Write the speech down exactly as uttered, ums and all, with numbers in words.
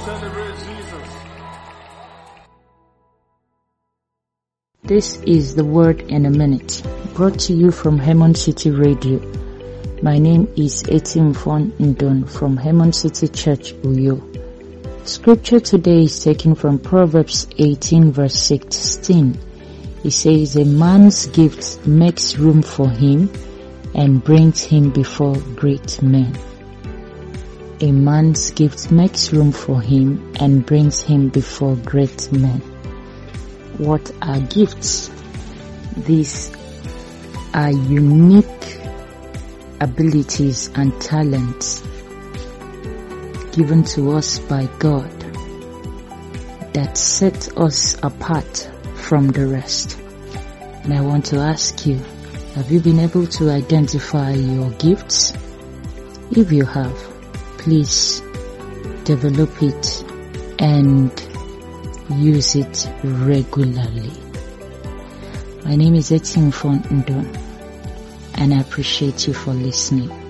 celebrate Jesus. This is the Word in a Minute, brought to you from Hemon City Radio. My name is Etimfon Ndon from Hemon City Church, Uyo. Scripture today is taken from Proverbs eighteen verse sixteen. It says, a man's gift makes room for him and brings him before great men. A man's gift makes room for him and brings him before great men. What are gifts? These are unique abilities and talents given to us by God that set us apart from the rest. And I want to ask you, have you been able to identify your gifts? If you have, please develop it and use it regularly. My name is Etimfon Ndon, and I appreciate you for listening.